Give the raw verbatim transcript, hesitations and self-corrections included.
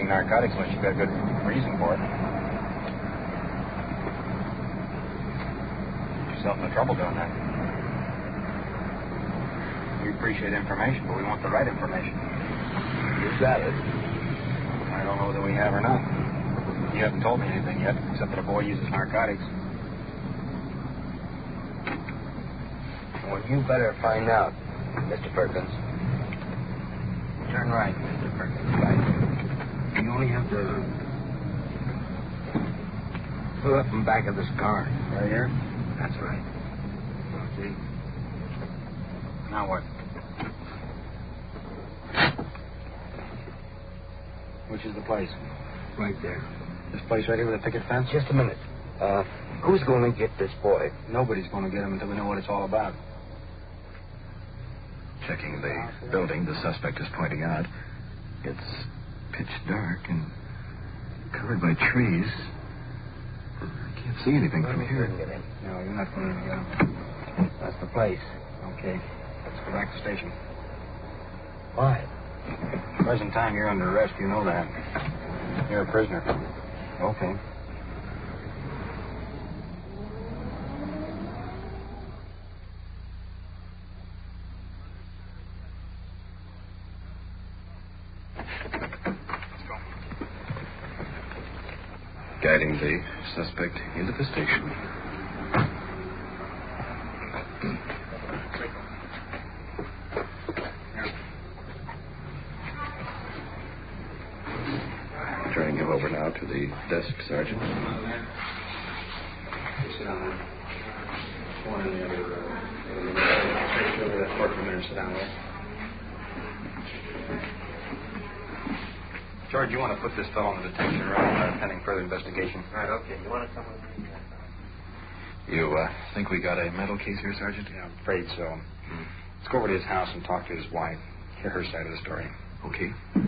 using narcotics unless you've got a good reason for it. Get yourself into trouble doing that. We appreciate information, but we want the right information. You got it. I don't know whether we have or not. You haven't told me anything yet, except that a boy uses narcotics. Well, you better find out, Mister Perkins. Turn right, Mister Perkins. Right. You only have to pull up in back of this car. Right here? That's right. Okay. Now what? Which is the place? Right there. This place right here with a picket fence? Just a minute. Uh, who's going to get this boy? Nobody's going to get him until we know what it's all about. Checking the building the suspect is pointing out. It's pitch dark and covered by trees. I can't see anything from here. No, you're not going to get him. That's the place. Okay. Let's go back to the station. Why? Present time, you're under arrest. You know that. You're a prisoner. Okay. Guiding the suspect into the station. Turning him over now to the desk, Sergeant. Sit down there. One in the other room. Take over that court for a minute and sit down there. George, you want to put this fellow in the detention room uh, pending further investigation? Right, okay. You want to come with me? You uh, think we got a mental case here, Sergeant? Yeah, I'm afraid so. Hmm. Let's go over to his house and talk to his wife. Hear her side of the story. Okay.